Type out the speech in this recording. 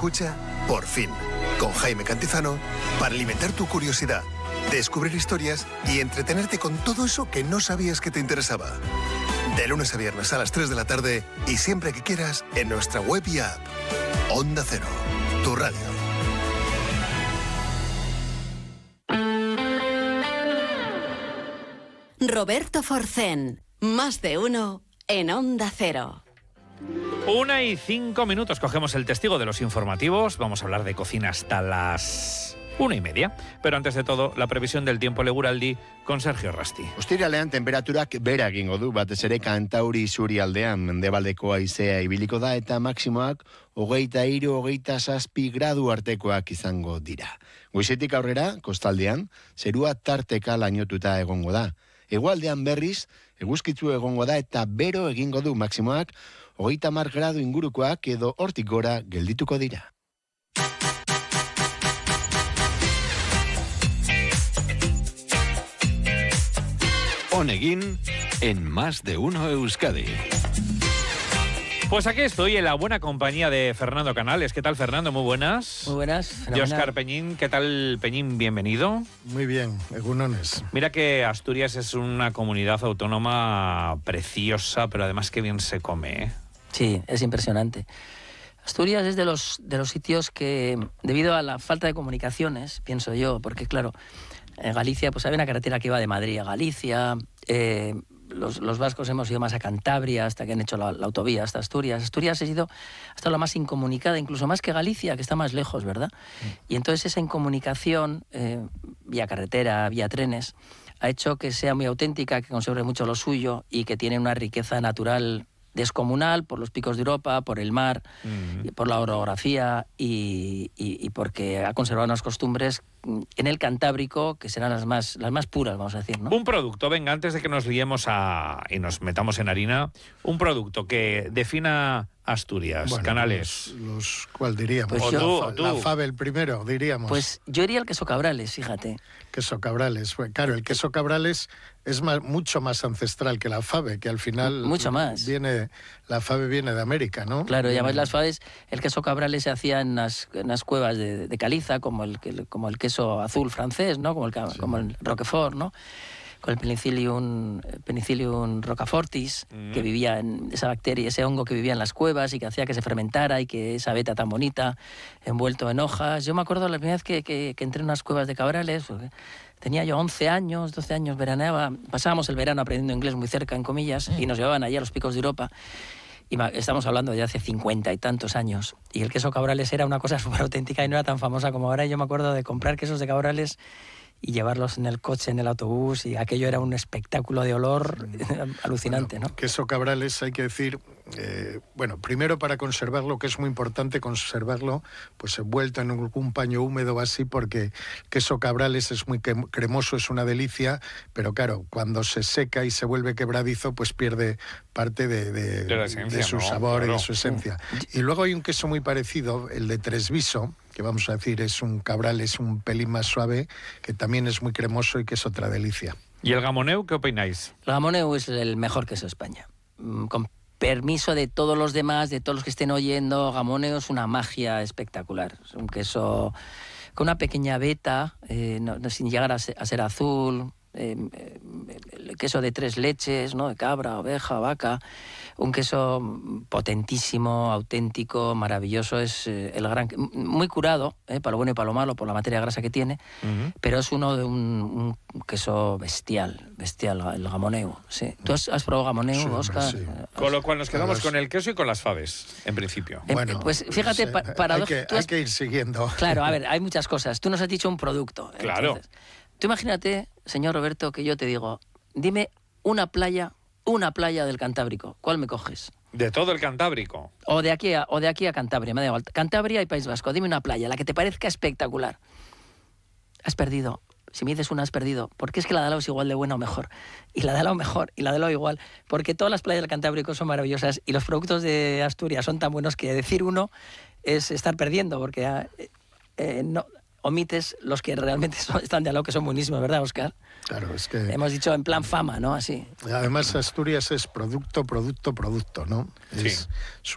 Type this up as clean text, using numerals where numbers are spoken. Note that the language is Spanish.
Escucha, por fin, con Jaime Cantizano, para alimentar tu curiosidad, descubrir historias y entretenerte con todo eso que no sabías que te interesaba. De lunes a viernes a las 3 de la tarde y siempre que quieras en nuestra web y app. Onda Cero, tu radio. Roberto Forcén, más de uno en Onda Cero. 1:05, cogemos el testigo de los informativos. Vamos a hablar de cocina hasta las 1:30. Pero antes de todo, la previsión del tiempo Leguraldi con Sergio Rasti. Ostiralean temperaturak bera egingo du, batez ere kantauri isurialdean mendebaldeko haizea ibiliko da eta maksimoak 23-27 gradu artekoak izango dira. Goizetik aurrera, kostaldean, zerua tarteka lainotuta egongo da. Hegoaldean berriz, eguzkitzu egongo da eta bero egingo du, maksimoak 30 gradu ingurukoak edo hortik gora geldituko dira. Onegin en Más de Uno Euskadi. Pues aquí estoy en la buena compañía de Fernando Canales. ¿Qué tal, Fernando? Muy buenas. Muy buenas. Y Óscar Peñín. ¿Qué tal, Peñín? Bienvenido. Muy bien, egunones. Mira que Asturias es una comunidad autónoma preciosa, pero además que bien se come, ¿eh? Sí, es impresionante. Asturias es de los sitios que, debido a la falta de comunicaciones, pienso yo, porque claro, en Galicia pues había una carretera que iba de Madrid a Galicia, los vascos hemos ido más a Cantabria hasta que han hecho la autovía hasta Asturias. Asturias ha sido hasta la más incomunicada, incluso más que Galicia, que está más lejos, ¿verdad? Y entonces esa incomunicación, vía carretera, vía trenes, ha hecho que sea muy auténtica, que conserve mucho lo suyo y que tiene una riqueza natural descomunal por los picos de Europa, por el mar, por la orografía y porque ha conservado unas costumbres en el Cantábrico que serán las más puras, vamos a decir, ¿no? Un producto, venga, antes de que nos liemos y nos metamos en harina, un producto que defina Asturias, bueno, Canales. ¿Cuál diríamos? Pues la fave el primero, diríamos. Pues yo diría el queso Cabrales, fíjate. Queso Cabrales. Claro, el queso Cabrales es mucho más ancestral que la fave, que al final... Mucho más. La fave viene de América, ¿no? Claro, y además las faves, el queso Cabrales se hacía en las cuevas de caliza, como el queso azul francés, ¿no? Como el Roquefort, ¿no? Con el Penicillium roquefortis, que vivía en esa bacteria, ese hongo que vivía en las cuevas y que hacía que se fermentara y que esa veta tan bonita, envuelto en hojas. Yo me acuerdo la primera vez que entré en unas cuevas de Cabrales, tenía yo 11 años, 12 años, veraneaba, pasábamos el verano aprendiendo inglés muy cerca, en comillas, y nos llevaban allí a los picos de Europa. Y estamos hablando de hace 50 y tantos años. Y el queso Cabrales era una cosa súper auténtica y no era tan famosa como ahora. Yo me acuerdo de comprar quesos de Cabrales y llevarlos en el coche, en el autobús, y aquello era un espectáculo de olor alucinante, ¿no? Queso Cabrales, hay que decir, primero para conservarlo, que es muy importante conservarlo, pues envuelto en algún paño húmedo o así, porque queso Cabrales es muy cremoso, es una delicia, pero claro, cuando se seca y se vuelve quebradizo, pues pierde parte de la esencia, de su sabor, claro, y de su esencia. Sí. Y luego hay un queso muy parecido, el de Tresviso, que vamos a decir es un Cabrales un pelín más suave, que también es muy cremoso y que es otra delicia. ¿Y el gamoneu qué opináis? El gamoneu es el mejor queso de España. Con permiso de todos los demás, de todos los que estén oyendo, gamoneu es una magia espectacular. Es un queso con una pequeña veta, sin llegar a ser azul. El queso de 3 leches, ¿no? De cabra, oveja, vaca, un queso potentísimo, auténtico, maravilloso, es muy curado, para lo bueno y para lo malo, por la materia grasa que tiene, pero es uno de un queso bestial, el gamoneu, sí. ¿Tú has probado gamoneu, sí, Óscar? Sí. Con lo cual nos quedamos con el queso y con las faves, en principio. Bueno, pues fíjate, hay que ir siguiendo. Claro, a ver, hay muchas cosas. Tú nos has dicho un producto. Claro. Entonces, tú imagínate, señor Roberto, que yo te digo, dime una playa del Cantábrico. ¿Cuál me coges? De todo el Cantábrico. O de aquí a Cantabria, me da igual. Cantabria y País Vasco. Dime una playa, la que te parezca espectacular. Has perdido. Si me dices una, has perdido. Porque es que la de al lado es igual de buena o mejor. Y la de al lado mejor. Y la de al lado igual. Porque todas las playas del Cantábrico son maravillosas. Y los productos de Asturias son tan buenos que decir uno es estar perdiendo. Porque no omites los que realmente están de al lado, que son buenísimos, ¿verdad, Óscar? Claro, es que... Hemos dicho en plan fama, ¿no? Así. Además, Asturias es producto, ¿no? Sí. Es